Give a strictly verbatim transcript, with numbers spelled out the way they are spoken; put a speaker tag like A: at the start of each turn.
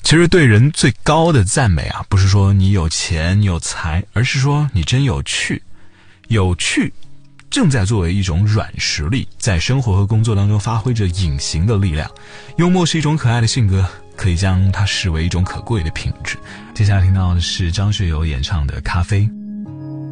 A: 其实对人最高的赞美啊，不是说你有钱你有才，而是说你真有趣。有趣正在作为一种软实力，在生活和工作当中发挥着隐形的力量。幽默是一种可爱的性格，可以将它视为一种可贵的品质。接下来听到的是张学友演唱的《咖啡》。